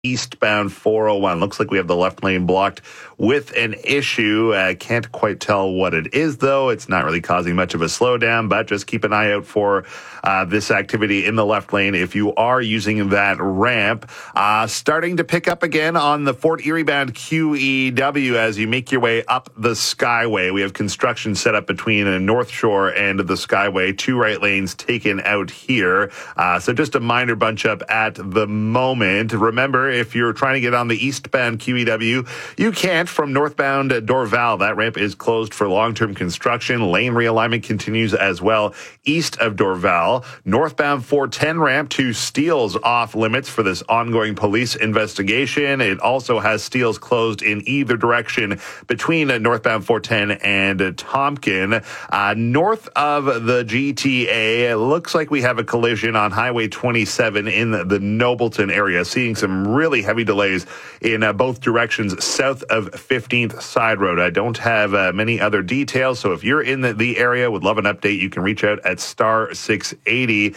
eastbound 401. Looks like we have the left lane blocked with an issue. Can't quite tell what it is, though. It's not really causing much of a slowdown, but just keep an eye out for this activity in the left lane if you are using that ramp. Starting to pick up again on the Fort Erie bound QEW as you make your way up the Skyway. We have construction set up between the North Shore and the Skyway. 2 right lanes taken out here. So just a minor bunch up at the moment. Remember, if you're trying to get on the eastbound QEW, you can't from northbound Dorval. That ramp is closed for long-term construction. Lane realignment continues as well east of Dorval. Northbound 410 ramp to Steeles off limits for this ongoing police investigation. It also has Steeles closed in either direction between northbound 410 and Tompkin. North of the GTA, it looks like we have a collision on Highway 27 in the Nobleton area, seeing some really heavy delays in both directions south of 15th Side Road. I don't have many other details, so if you're in the area, would love an update, you can reach out at star 680.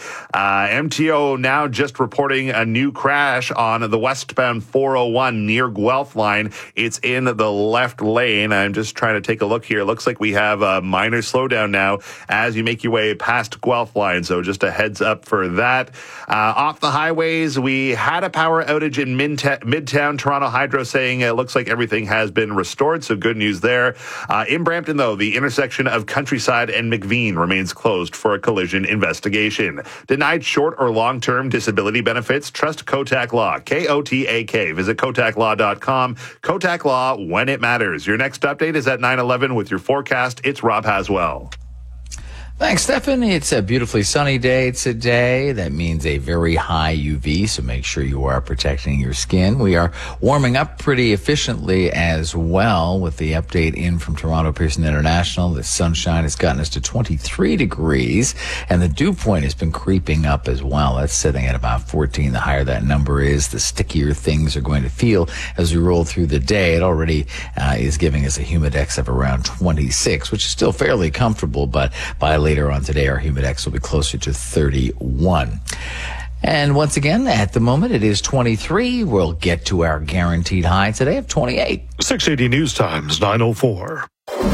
MTO now just reporting a new crash on the westbound 401 near Guelph line. It's in the left lane. I'm just trying to take a look here. It looks like we have a minor slowdown now as you make your way past Guelph line, so just a heads up for that. Off the highways, we had a power outage in Midtown. Toronto Hydro saying it looks like everything has been restored, so good news there. In Brampton, though, the intersection of Countryside and McVean remains closed for a collision investigation. Denied short or long-term disability benefits? Trust Kotak Law. K-O-T-A-K. Visit kotaklaw.com. Kotak Law, when it matters. Your next update is at 9:11 with your forecast. It's Rob Haswell. Thanks, Stefan. It's a beautifully sunny day today. That means a very high UV, so make sure you are protecting your skin. We are warming up pretty efficiently as well with the update in from Toronto Pearson International. The sunshine has gotten us to 23 degrees, and the dew point has been creeping up as well. That's sitting at about 14. The higher that number is, the stickier things are going to feel as we roll through the day. It already is giving us a humidex of around 26, which is still fairly comfortable, but by later on today, our humidex will be closer to 31. And once again, at the moment, it is 23. We'll get to our guaranteed high today of 28. 680 News Times, 9:04.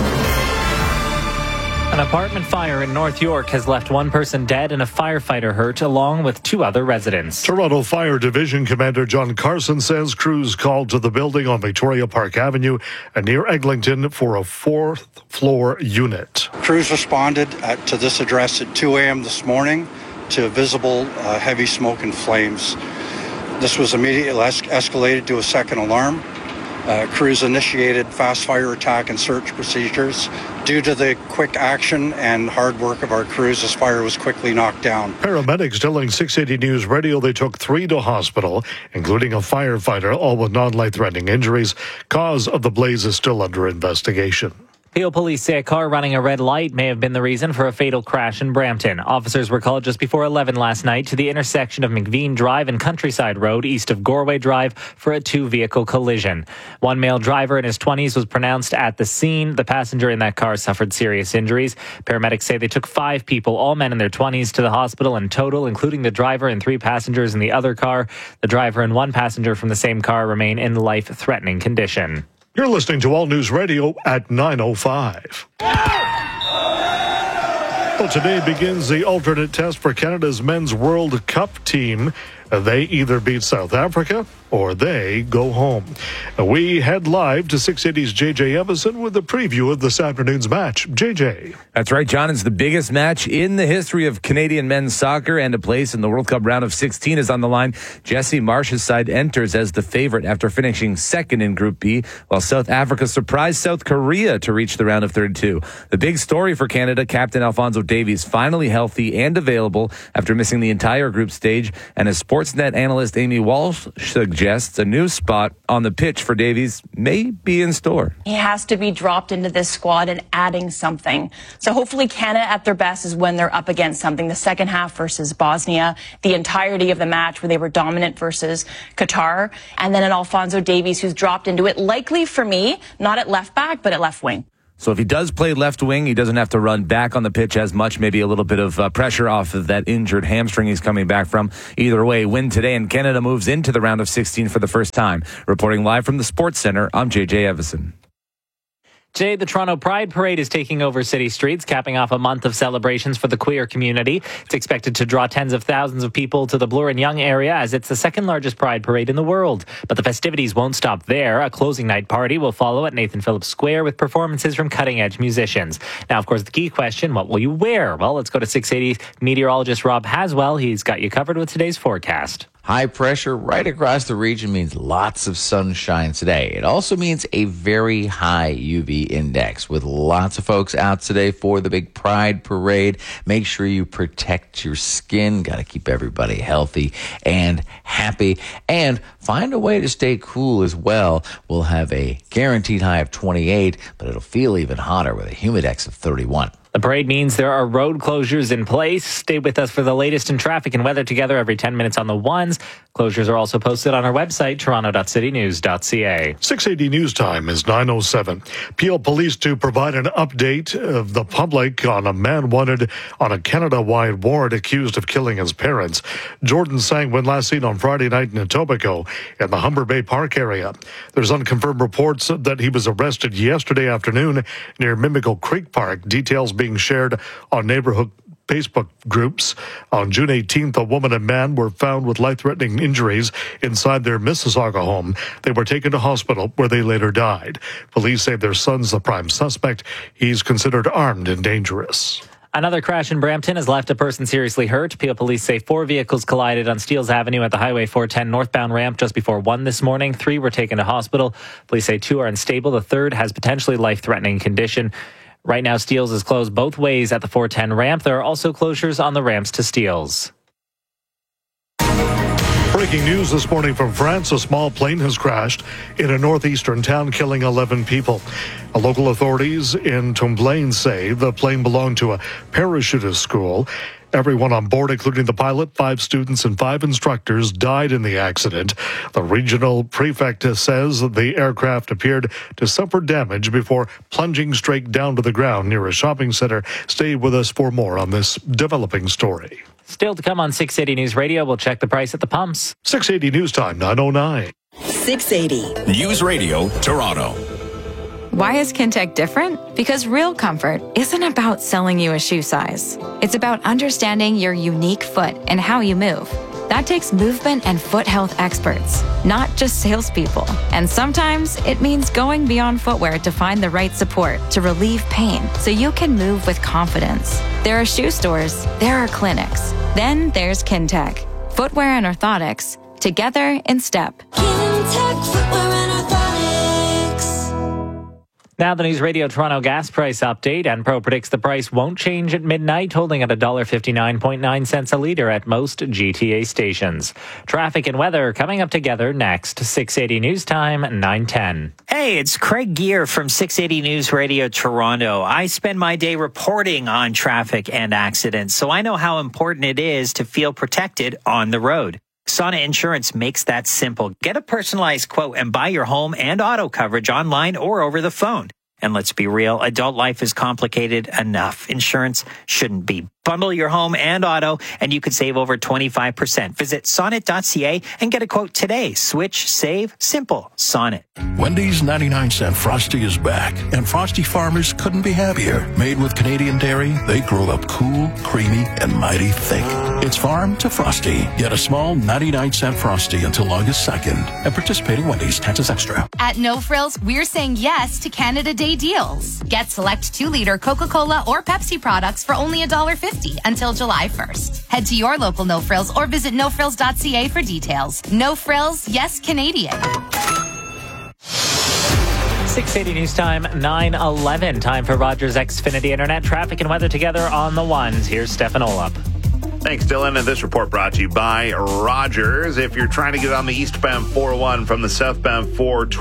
An apartment fire in North York has left one person dead and a firefighter hurt, along with 2 other residents. Toronto Fire Division Commander John Carson says crews called to the building on Victoria Park Avenue and near Eglinton for a 4th-floor unit. Crews responded to this address at 2 a.m. this morning to visible heavy smoke and flames. This was immediately escalated to a second alarm. Crews initiated fast fire attack and search procedures. Due to the quick action and hard work of our crews, this fire was quickly knocked down. Paramedics telling 680 News Radio they took 3 to hospital, including a firefighter, all with non-life-threatening injuries. Cause of the blaze is still under investigation. Peel police say a car running a red light may have been the reason for a fatal crash in Brampton. Officers were called just before 11 last night to the intersection of McVean Drive and Countryside Road east of Goreway Drive for a 2-vehicle collision. One male driver in his 20s was pronounced at the scene. The passenger in that car suffered serious injuries. Paramedics say they took 5 people, all men in their 20s, to the hospital in total, including the driver and 3 passengers in the other car. The driver and 1 passenger from the same car remain in life-threatening condition. You're listening to All News Radio at 9:05. Well, today begins the alternate test for Canada's Men's World Cup team. They either beat South Africa or they go home. We head live to 680's JJ Evison with a preview of this afternoon's match. JJ. That's right, John. It's the biggest match in the history of Canadian men's soccer, and a place in the World Cup round of 16 is on the line. Jesse Marsh's side enters as the favorite after finishing second in Group B, while South Africa surprised South Korea to reach the round of 32. The big story for Canada, Captain Alphonso Davies finally healthy and available after missing the entire group stage, and as Sportsnet analyst Amy Walsh suggests, a new spot on the pitch for Davies may be in store. He has to be dropped into this squad and adding something. So hopefully Canada at their best is when they're up against something. The second half versus Bosnia, the entirety of the match where they were dominant versus Qatar, and then an Alphonso Davies who's dropped into it, likely for me, not at left back, but at left wing. So if he does play left wing, he doesn't have to run back on the pitch as much, maybe a little bit of pressure off of that injured hamstring he's coming back from. Either way, win today, and Canada moves into the round of 16 for the first time. Reporting live from the Sports Center, I'm JJ Evison. Today, the Toronto Pride Parade is taking over city streets, capping off a month of celebrations for the queer community. It's expected to draw tens of thousands of people to the Bloor and Yonge area, as it's the second largest Pride Parade in the world. But the festivities won't stop there. A closing night party will follow at Nathan Phillips Square with performances from cutting-edge musicians. Now, of course, the key question, what will you wear? Well, let's go to 680 meteorologist Rob Haswell. He's got you covered with today's forecast. High pressure right across the region means lots of sunshine today. It also means a very high UV index with lots of folks out today for the big Pride Parade. Make sure you protect your skin. Got to keep everybody healthy and happy, and find a way to stay cool as well. We'll have a guaranteed high of 28, but it'll feel even hotter with a humidex of 31. The parade means there are road closures in place. Stay with us for the latest in traffic and weather together every 10 minutes on the ones. Closures are also posted on our website, toronto.citynews.ca. 680 News Time is 9:07. Peel Police to provide an update of the public on a man wanted on a Canada-wide warrant accused of killing his parents. Jordan Sangwin last seen on Friday night in Etobicoke in the Humber Bay Park area. There's unconfirmed reports that he was arrested yesterday afternoon near Mimico Creek Park. Details being shared on neighborhood Facebook groups. On June 18th, a woman and man were found with life-threatening injuries inside their Mississauga home. They were taken to hospital where they later died. Police say their son's the prime suspect. He's considered armed and dangerous. Another crash in Brampton has left a person seriously hurt. Peel police say 4 vehicles collided on Steeles Avenue at the Highway 410 northbound ramp just before 1 this morning. 3 were taken to hospital. Police say 2 are unstable. The third has potentially life-threatening condition. Right now, Steeles is closed both ways at the 410 ramp. There are also closures on the ramps to Steeles. Breaking news this morning from France. A small plane has crashed in a northeastern town, killing 11 people. Local authorities in Tomblaine say the plane belonged to a parachutist school. Everyone on board, including the pilot, 5 students and 5 instructors, died in the accident. The regional prefect says the aircraft appeared to suffer damage before plunging straight down to the ground near a shopping center. Stay with us for more on this developing story. Still to come on 680 News Radio, we'll check the price at the pumps. 680 News Time, 9:09. 680 News Radio, Toronto. Why is Kintec different? Because real comfort isn't about selling you a shoe size. It's about understanding your unique foot and how you move. That takes movement and foot health experts, not just salespeople. And sometimes it means going beyond footwear to find the right support to relieve pain so you can move with confidence. There are shoe stores, there are clinics. Then there's Kintec. Footwear and orthotics, together in step. Kintec Footwear and Orthotics. Now the News Radio Toronto gas price update. Enpro predicts the price won't change at midnight, holding at $1.59.9 a litre at most GTA stations. Traffic and weather coming up together next. 680 News Time, 9:10. Hey, it's Craig Gear from 680 News Radio Toronto. I spend my day reporting on traffic and accidents, so I know how important it is to feel protected on the road. Sonnet Insurance makes that simple. Get a personalized quote and buy your home and auto coverage online or over the phone. And let's be real, adult life is complicated enough. Insurance shouldn't be. Bundle your home and auto, and you could save over 25%. Visit sonnet.ca and get a quote today. Switch, save, simple. Sonnet. Wendy's 99-cent Frosty is back, and Frosty farmers couldn't be happier. Made with Canadian dairy, they grow up cool, creamy, and mighty thick. It's farm to Frosty. Get a small 99-cent Frosty until August 2nd at participating Wendy's, taxes extra. At No Frills, we're saying yes to Canada Day deals. Get select 2-liter Coca-Cola or Pepsi products for only $1.50 until July 1st. Head to your local No Frills or visit nofrills.ca for details. No Frills, yes Canadian. 680 News Time, 9:11. Time for Rogers Xfinity Internet. Traffic and weather together on the ones. Here's Stefan Olop. Thanks, Dylan. And this report brought to you by Rogers. If you're trying to get on the eastbound 401 from the southbound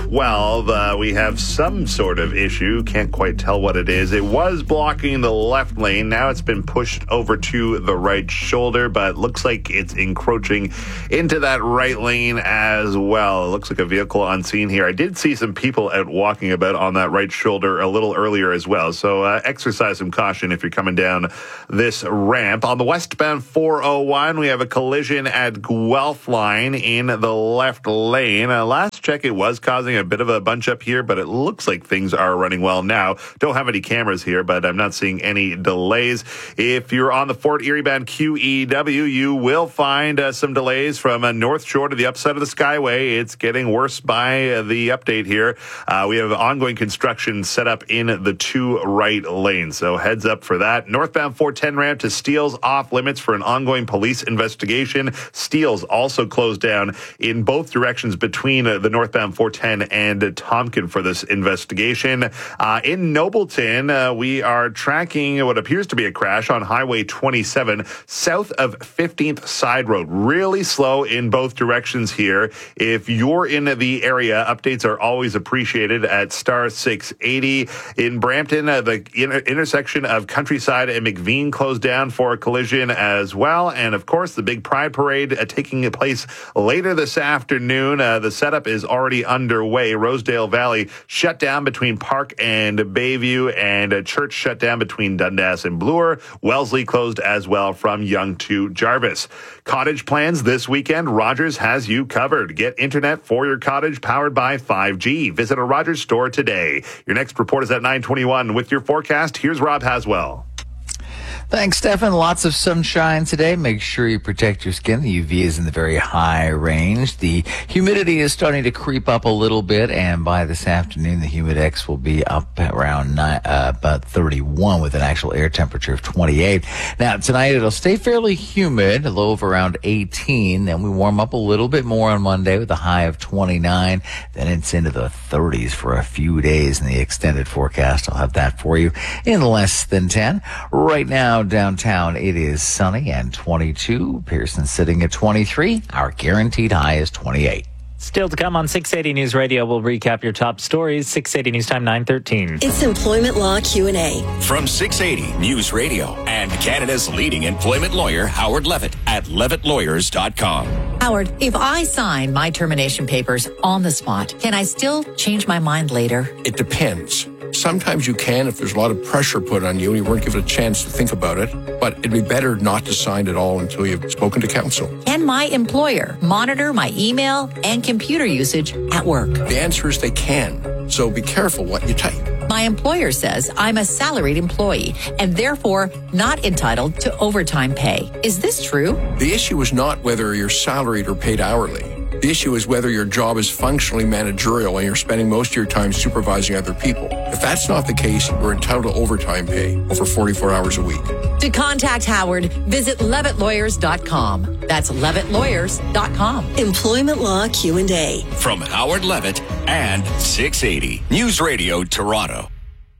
412, we have some sort of issue. Can't quite tell what it is. It was blocking the left lane. Now it's been pushed over to the right shoulder, but looks like it's encroaching into that right lane as well. It looks like a vehicle on scene here. I did see some people out walking about on that right shoulder a little earlier as well. So exercise some caution if you're coming down this ramp. On the westbound 401, we have a collision at Guelph Line in the left lane. Last check, it was causing a bit of a bunch up here, but it looks like things are running well now. Don't have any cameras here, but I'm not seeing any delays. If you're on the Fort Erie bound QEW, you will find some delays from North Shore to the upside of the Skyway. It's getting worse by the update here. We have ongoing construction set up in the two right lanes, so heads up for that. Northbound 410 ramp to Steeles off limits for an ongoing police investigation. Steeles also closed down in both directions between the northbound 410 and Tompkin for this investigation. In Nobleton, we are tracking what appears to be a crash on Highway 27 south of 15th Side Road. Really slow in both directions here. If you're in the area, updates are always appreciated at star 680. In Brampton, the intersection of Countryside and McVean closed down for a collision as well. And of course, the big Pride Parade taking place later this afternoon. The setup is already underway. Rosedale Valley shut down between Park and Bayview, and Church shut down between Dundas and Bloor. Wellesley closed as well from Yonge to Jarvis. Cottage plans this weekend. Rogers has you covered. Get internet for your cottage powered by 5G. Visit a Rogers store today. Your next report is at 9:21. With your forecast, here's Rob Haswell. Thanks, Stefan. Lots of sunshine today. Make sure you protect your skin. The UV is in the very high range. The humidity is starting to creep up a little bit, and by this afternoon, the humidex will be up around about 31 with an actual air temperature of 28. Now, tonight it'll stay fairly humid, a low of around 18. Then we warm up a little bit more on Monday with a high of 29. Then it's into the 30s for a few days in the extended forecast. I'll have that for you in less than 10. Right now, downtown, it is sunny and 22. Pearson sitting at 23. Our guaranteed high is 28. Still to come on 680 News Radio, we'll recap your top stories. 680 News Time 9:13. It's Employment Law Q&A. From 680 News Radio and Canada's leading employment lawyer, Howard Levitt at levittlawyers.com. Howard, if I sign my termination papers on the spot, can I still change my mind later? It depends. Sometimes you can if there's a lot of pressure put on you and you weren't given a chance to think about it, but it'd be better not to sign at all until you've spoken to counsel. Can my employer monitor my email and computer usage at work? The answer is they can, so be careful what you type. My employer says I'm a salaried employee and therefore not entitled to overtime pay. Is this true? The issue is not whether you're salaried or paid hourly. The issue is whether your job is functionally managerial and you're spending most of your time supervising other people. If that's not the case, you're entitled to overtime pay over 44 hours a week. To contact Howard, visit levittlawyers.com. That's levittlawyers.com. Employment Law Q&A. From Howard Levitt and 680 News Radio Toronto.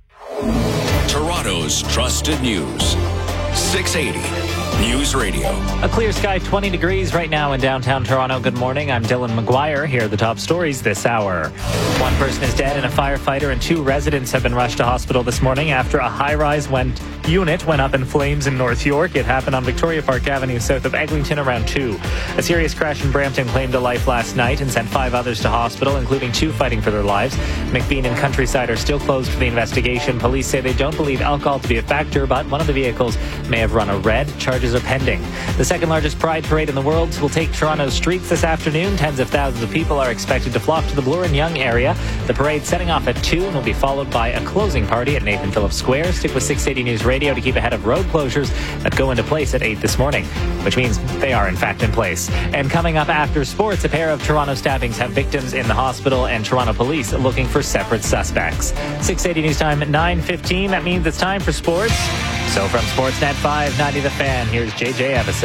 Toronto's trusted news. 680 News Radio. A clear sky, 20 degrees right now in downtown Toronto. Good morning. I'm Dylan McGuire. Here are the top stories this hour. One person is dead and a firefighter and 2 residents have been rushed to hospital this morning after a high-rise unit went up in flames in North York. It happened on Victoria Park Avenue south of Eglinton around 2. A serious crash in Brampton claimed a life last night and sent 5 others to hospital, including 2 fighting for their lives. McVean and Countryside are still closed for the investigation. Police say they don't believe alcohol to be a factor, but one of the vehicles may have run a red. Charges are pending. The second largest Pride Parade in the world will take Toronto's streets this afternoon. Tens of thousands of people are expected to flock to the Bloor and Yonge area. The parade setting off at 2 and will be followed by a closing party at Nathan Phillips Square. Stick with 680 News Radio to keep ahead of road closures that go into place at 8 this morning, which means they are in fact in place. And coming up after sports, a pair of Toronto stabbings have victims in the hospital and Toronto police looking for separate suspects. 680 News Time at 9:15. That means it's time for sports. So from Sportsnet 590 The Fan, here's JJ Evison.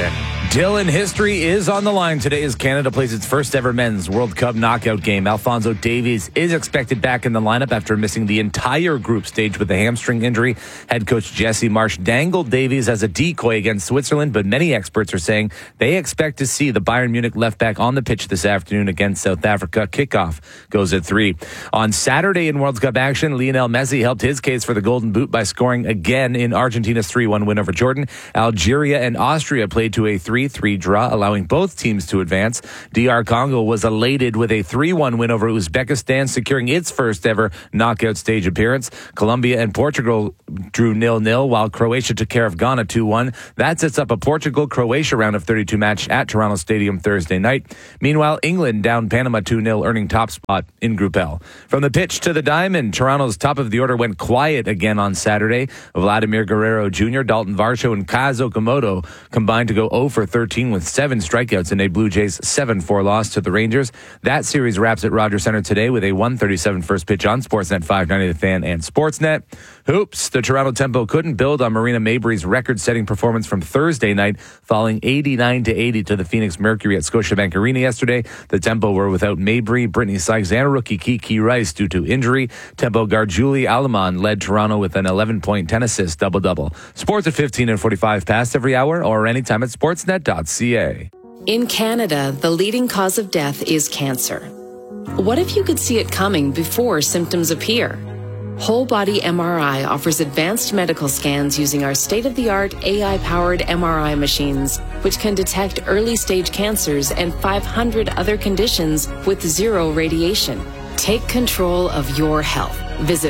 Dylan, history is on the line today as Canada plays its first ever men's World Cup knockout game. Alphonso Davies is expected back in the lineup after missing the entire group stage with a hamstring injury. Head coach Jesse Marsh dangled Davies as a decoy against Switzerland, but many experts are saying they expect to see the Bayern Munich left back on the pitch this afternoon against South Africa. Kickoff goes at 3. On Saturday in World Cup action, Lionel Messi helped his case for the Golden Boot by scoring again in Argentina's 3-1 win over Jordan. Algeria and Austria played to a 3-3 draw, allowing both teams to advance. DR Congo was elated with a 3-1 win over Uzbekistan, securing its first ever knockout stage appearance. Colombia and Portugal drew 0-0, while Croatia took care of Ghana 2-1. That sets up a Portugal-Croatia round of 32 match at Toronto Stadium Thursday night. Meanwhile, England downed Panama 2-0, earning top spot in Group L. From the pitch to the diamond, Toronto's top of the order went quiet again on Saturday. Vladimir Guerrero Jr., Dalton Varsho, and Kazu Komodo combined to go 0 for 13 with 7 strikeouts in a Blue Jays 7-4 loss to the Rangers. That series wraps at Rogers Center today with a 1:37 first pitch on Sportsnet 590 The Fan and Sportsnet. Hoops, the Toronto Tempo couldn't build on Marina Mabry's record-setting performance from Thursday night, falling 89-80 to the Phoenix Mercury at Scotiabank Arena yesterday. The Tempo were without Mabry, Brittany Sykes, and rookie Kiki Rice due to injury. Tempo guard Julie Alaman led Toronto with an 11-point, 10-assist double-double. Sports at 15 and 45 past every hour or anytime at sportsnet.ca. In Canada, the leading cause of death is cancer. What if you could see it coming before symptoms appear? Whole Body MRI offers advanced medical scans using our state-of-the-art AI-powered MRI machines, which can detect early-stage cancers and 500 other conditions with zero radiation. Take control of your health. Visit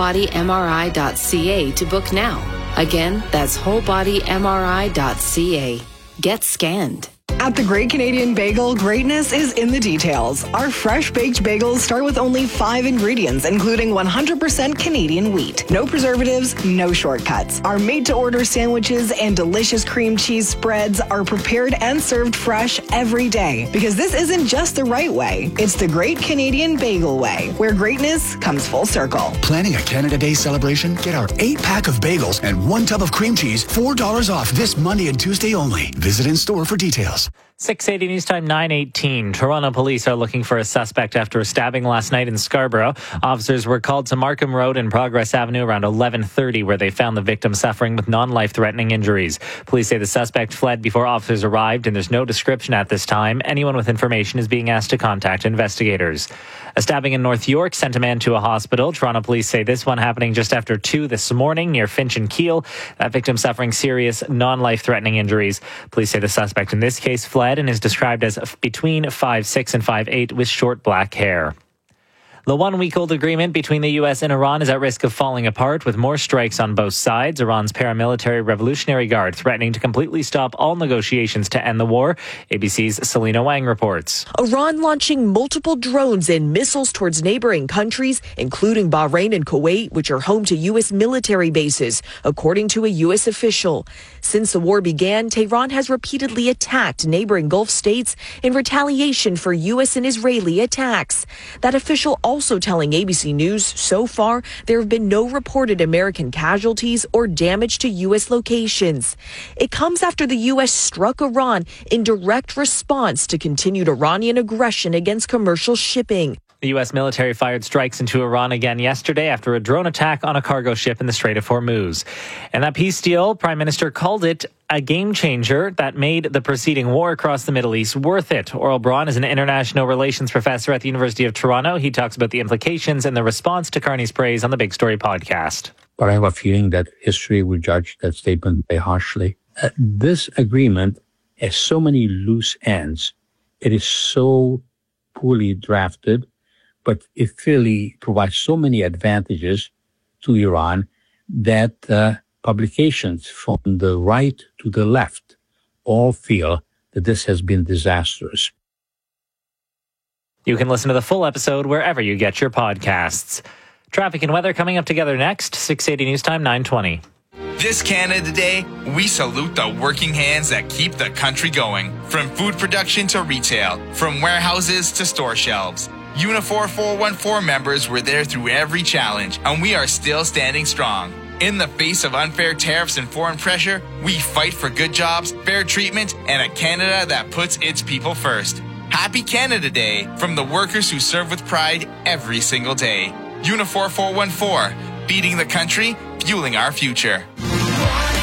wholebodymri.ca to book now. Again, that's wholebodymri.ca. Get scanned. At the Great Canadian Bagel, greatness is in the details. Our fresh baked bagels start with only 5 ingredients, including 100% Canadian wheat. No preservatives, no shortcuts. Our made-to-order sandwiches and delicious cream cheese spreads are prepared and served fresh every day. Because this isn't just the right way, it's the Great Canadian Bagel way, where greatness comes full circle. Planning a Canada Day celebration? Get our 8-pack of bagels and 1 tub of cream cheese, $4 off this Monday and Tuesday only. Visit in-store for details. 6:80 News Time, 9:18. Toronto police are looking for a suspect after a stabbing last night in Scarborough. Officers were called to Markham Road and Progress Avenue around 11:30, where they found the victim suffering with non-life-threatening injuries. Police say the suspect fled before officers arrived, and there's no description at this time. Anyone with information is being asked to contact investigators. A stabbing in North York sent a man to a hospital. Toronto police say this one happening just after 2 this morning near Finch and Keele. That victim suffering serious non-life-threatening injuries. Police say the suspect in this case fled and is described as between 5'6" and 5'8" with short black hair. The one-week-old agreement between the U.S. and Iran is at risk of falling apart with more strikes on both sides. Iran's paramilitary Revolutionary Guard threatening to completely stop all negotiations to end the war. ABC's Selena Wang reports. Iran launching multiple drones and missiles towards neighboring countries, including Bahrain and Kuwait, which are home to U.S. military bases, according to a U.S. official. Since the war began, Tehran has repeatedly attacked neighboring Gulf states in retaliation for U.S. and Israeli attacks. That official also telling ABC News, so far, there have been no reported American casualties or damage to U.S. locations. It comes after the U.S. struck Iran in direct response to continued Iranian aggression against commercial shipping. The U.S. military fired strikes into Iran again yesterday after a drone attack on a cargo ship in the Strait of Hormuz. And that peace deal, Prime Minister called it a game changer that made the preceding war across the Middle East worth it. Aurel Braun is an international relations professor at the University of Toronto. He talks about the implications and the response to Carney's praise on the Big Story podcast. But I have a feeling that history will judge that statement very harshly. This agreement has so many loose ends. It is so poorly drafted, but it clearly provides so many advantages to Iran that publications from the right to the left all feel that this has been disastrous. You can listen to the full episode wherever you get your podcasts. Traffic and weather coming up together next. 6:80 News Time, 9:20. This Canada Day, we salute the working hands that keep the country going. From food production to retail, from warehouses to store shelves. Unifor 414 members were there through every challenge, and we are still standing strong. In the face of unfair tariffs and foreign pressure, we fight for good jobs, fair treatment, and a Canada that puts its people first. Happy Canada Day from the workers who serve with pride every single day. Unifor 414, feeding the country, fueling our future.